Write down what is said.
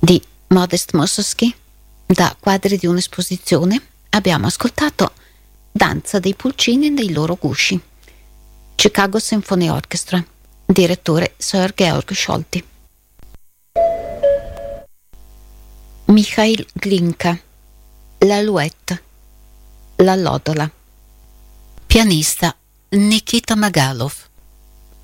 di Modest Mussorgsky. Da Quadri di un'esposizione abbiamo ascoltato Danza dei pulcini nei loro gusci, Chicago Symphony Orchestra, direttore Sir Georg Scholti. Mikhail Glinka, l'Alouette, l'Allodola. Pianista Nikita Magalov.